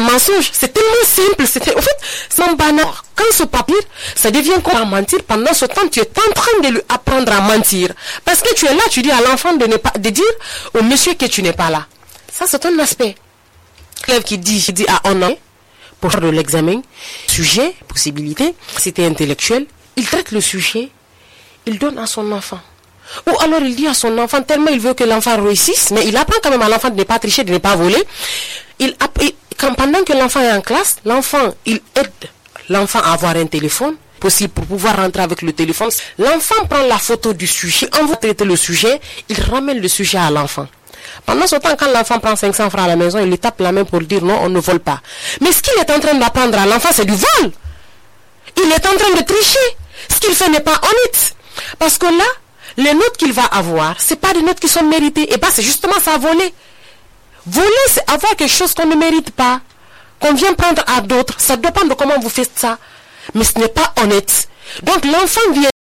mensonge. C'est tellement simple. En fait, c'est un banal. Quand ce papier, ça devient comme mentir. Pendant ce temps, tu es en train de lui apprendre à mentir. Parce que tu es là, tu dis à l'enfant de dire au monsieur que tu n'es pas là. Ça, c'est un aspect. L'élève qui dit à un an, pour faire de l'examen, sujet, possibilité, c'était intellectuel, il traite le sujet, il donne à son enfant. Ou alors il dit à son enfant, tellement il veut que l'enfant réussisse, mais il apprend quand même à l'enfant de ne pas tricher, de ne pas voler. Pendant que l'enfant est en classe, il aide l'enfant à avoir un téléphone, possible pour pouvoir rentrer avec le téléphone. L'enfant prend la photo du sujet, on va traiter le sujet, il ramène le sujet à l'enfant. Pendant ce temps, quand l'enfant prend 500 francs à la maison, il lui tape la main pour dire non, on ne vole pas. Mais ce qu'il est en train d'apprendre à l'enfant, c'est du vol. Il est en train de tricher. Ce qu'il fait n'est pas honnête. Parce que là, les notes qu'il va avoir, c'est pas des notes qui sont méritées. Et bien, c'est justement ça, voler. Voler, c'est avoir quelque chose qu'on ne mérite pas, qu'on vient prendre à d'autres. Ça dépend de comment vous faites ça. Mais ce n'est pas honnête. Donc, l'enfant vient